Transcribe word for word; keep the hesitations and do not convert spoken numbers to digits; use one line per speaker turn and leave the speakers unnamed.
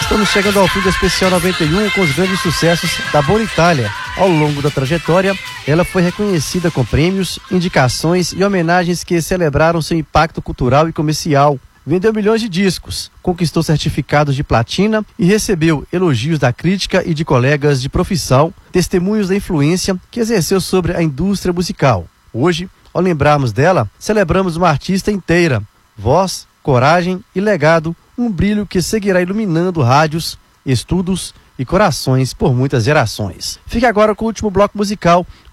Estamos chegando ao fim do Especial noventa e um com os grandes sucessos da Boa Itália. Ao longo da trajetória, ela foi reconhecida com prêmios, indicações e homenagens que celebraram seu impacto cultural e comercial. Vendeu milhões de discos, conquistou certificados de platina e recebeu elogios da crítica e de colegas de profissão, testemunhos da influência que exerceu sobre a indústria musical. Hoje, ao lembrarmos dela, celebramos uma artista inteira. Voz, coragem e legado, um brilho que seguirá iluminando rádios, estudos e corações por muitas gerações. Fique agora com o último bloco musical,